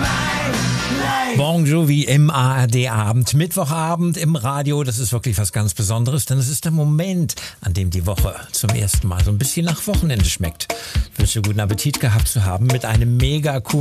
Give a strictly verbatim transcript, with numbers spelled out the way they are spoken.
Bon Jovi im A R D-Abend, Mittwochabend im Radio, das ist wirklich was ganz Besonderes, denn es ist der Moment, an dem die Woche zum ersten Mal so ein bisschen nach Wochenende schmeckt. Ich wünsche guten Appetit gehabt zu haben mit einem mega coolen